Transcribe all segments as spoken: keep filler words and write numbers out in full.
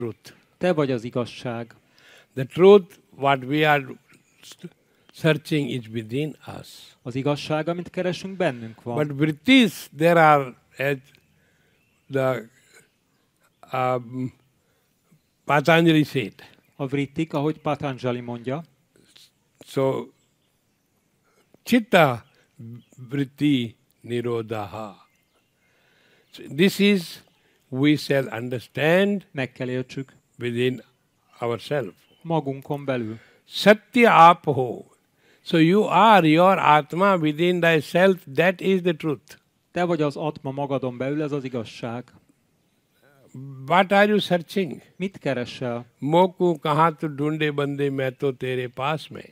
truth. Te vagy az igazság. The truth, what we are searching is within us. Az igazság, amit keresünk, bennünk van. But with this, there are, as the um, Patanjali said, A vrittik, ahogy Patanjali mondja, so chitta vritti nirodha. So this is, we shall understand meg kell értsük within ourselves. magunkon belül. Satya apo. So you are your Atma within thyself, that is the truth. Te vagy az atma magadon belül, ez az igazság. What are you searching? Mit keresel? Moku kahan tu dhunde bande main to tere paas mein.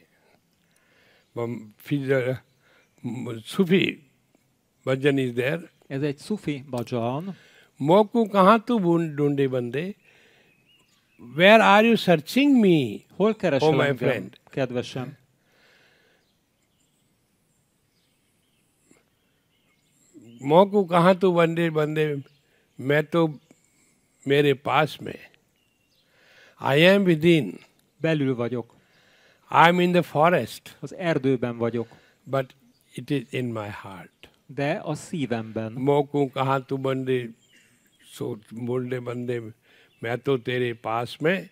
Sufi bhajan is there. Ez egy szufi bhajan. Moku kahan tu dhunde bande. Where are you searching me? Hol keresel Oh, my engem, friend. kedvesem? मोकू कहाँ तू बंदे बंदे मैं तो मेरे पास में I am within. Belül vagyok. I am in the forest, Az erdőben vagyok. but it is in my heart. De a szívemben. मोकू कहाँ तू बंदे सो बोलने बंदे मैं तो तेरे पास में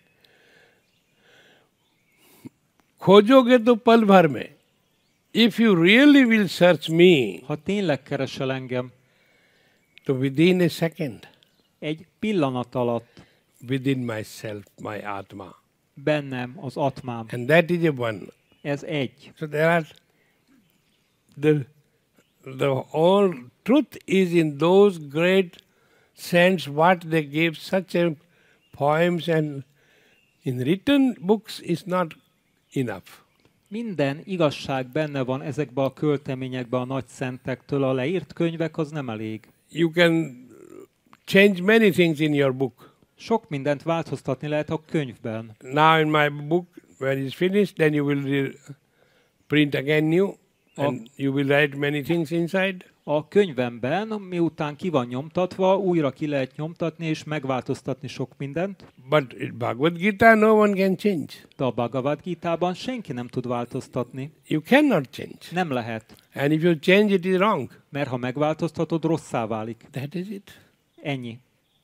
खोजोगे तो पल भर में. If you really will search me, Ha tényleg keresel engem, so within a second, egy pillanat alatt within myself, my Atma. bennem az atmám. And that is a one. Ez egy. So there are, the, the whole truth is in those great saints, what they gave such a poems, and in written books is not enough. Minden igazság benne van ezekben a költeményekben a nagy szentektől. A leírt könyvek az nem elég. You can change many things in your book. Sok mindent változtatni lehet a könyvben. Now in my book, when it's finished, then you will re- print again new, and you will write many things inside. A könyvemben, miután ki van nyomtatva, újra ki lehet nyomtatni és megváltoztatni sok mindent. But in Bhagavad Gita, no one can change. De a Bhagavad Gitában senki nem tud változtatni. You cannot change. Nem lehet. And if you change, it is wrong. Mert ha megváltoztatod, rosszá válik. That is it. Ennyi.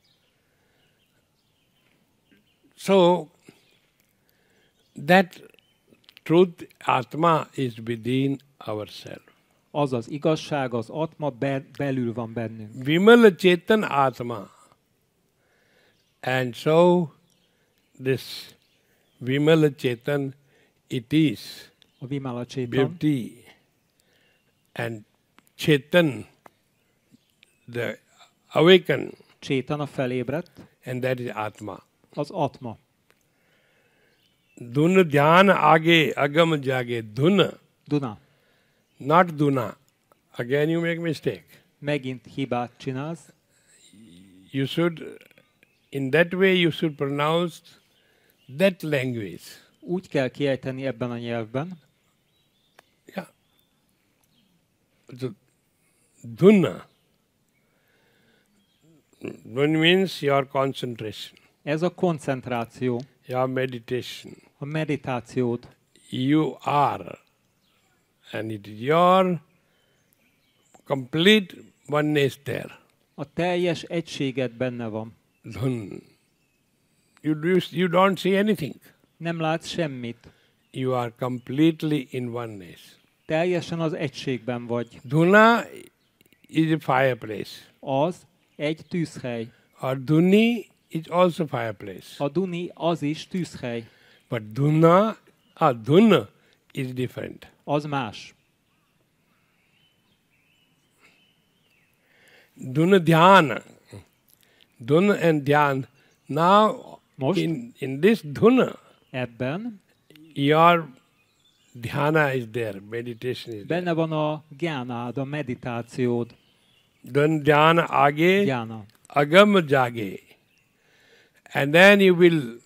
So, that truth, Atma, is within ourselves. Az az igazság, az atma be, belül van bennünk. Vimala Chetan Atma. And so, this Vimala Chetan, it is A Vimala Csétan. beauty. And Chetan, the awaken, Csétan a felébredt, and that is Atma. az atma. Dun dhyan aage agam jage. Dun, Duna. not Duna. Again you make mistake. Megint hibát csinálsz. You should, in that way you should pronounce that language. Úgy kell kiejteni ebben a nyelvben. Yeah. So, Duna. Dun means your concentration, Ez a koncentráció, your meditation. a meditációd. You are, and it is your complete oneness there. A teljes egységed benne van. Dhun. You, do, you don't see anything. Nem látsz semmit. You are completely in oneness. Teljesen az egységben vagy. Dhuna is a fireplace. Az egy tűzhely. Or Dhuni is also fireplace. A Duni az is tűzhely. But Dhuna, ah, Dhun is different. Az más. Dhuna Dhyan. Dhun and Dhyan. Now, Most in, in this Dhuna, ebben your dhyana is there, meditation is there. benne van a gyánád, a meditációd. Then dhyana aage, Gyána. agam jage. And then you will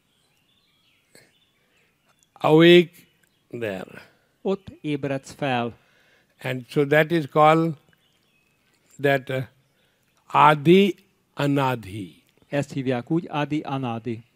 awake there. Ott ébredsz fel. And so that is called that uh, Adi Anadhi. Ezt hívják úgy, adi anadi.